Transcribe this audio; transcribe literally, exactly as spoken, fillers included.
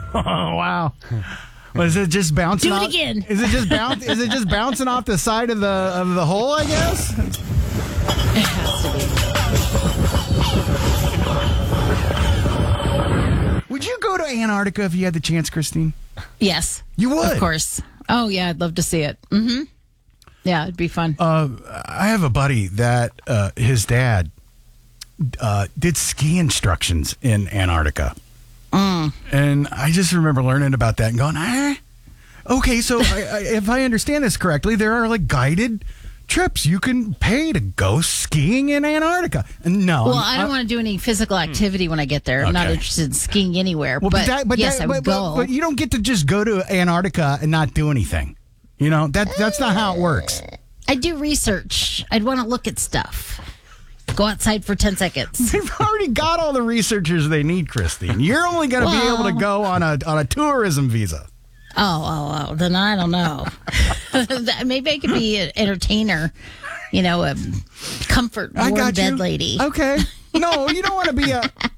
Oh, wow. Was it just bouncing? Do it off, again. Is it just bounce? Is it just bouncing off the side of the of the hole? I guess. It has to be. Would you go to Antarctica if you had the chance, Christine? Yes. You would? Of course. Oh, yeah, I'd love to see it. Mm-hmm. Yeah, it'd be fun. Uh, I have a buddy that uh, his dad uh, did ski instructions in Antarctica. Mm. And I just remember learning about that and going, ah, okay, so I, I, if I understand this correctly, there are like guided trips you can pay to go skiing in Antarctica. No. Well, I'm- I don't want to do any physical activity when I get there. I'm not Okay. interested in skiing anywhere. Well, but, that, but yes, that, I but, would but- go. But you don't get to just go to Antarctica and not do anything. You know, that that's not how it works. I do research. I'd want to look at stuff. Go outside for ten seconds. They've already got all the researchers they need, Christine. You're only going to be Well- able to go on a on a tourism visa. Oh, oh, oh. Then I don't know. Maybe I could be an entertainer, you know, a comfort I warm got bed you. lady. Okay. No, you don't want to be a